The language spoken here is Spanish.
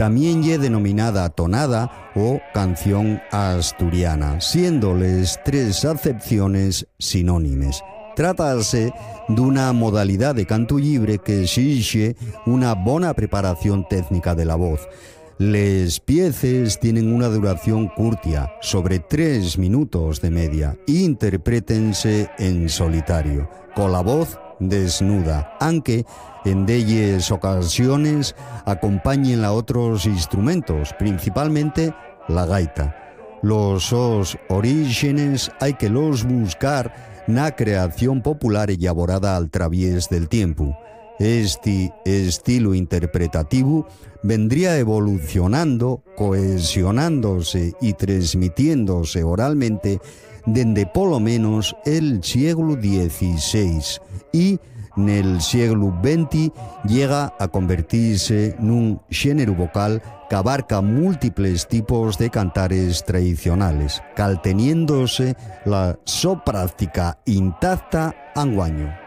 También ye denominada tonada o canción asturiana, siendo les tres acepciones sinónimes. Trátase d'una modalidad de canto llibre que exixe una bona preparación técnica de la voz. Les pieces tienen una duración curtia, sobre 3 minutos de media, e interprétense en solitario, con la voz desnuda, aunque en delles ocasiones acompañen a otros instrumentos, principalmente la gaita. Los orígenes hay que los buscar na creación popular elaborada al través del tiempo. Este estilo interpretativo vendría evolucionando, cohesionándose y transmitiéndose oralmente desde por lo menos el siglo XVI y en el siglo XX llega a convertirse en un género vocal que abarca múltiples tipos de cantares tradicionales, calteniéndose la so práctica intacta anguaño.